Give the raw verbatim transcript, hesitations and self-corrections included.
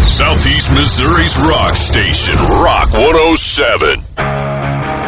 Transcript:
Southeast Missouri's rock station, Rock one oh seven.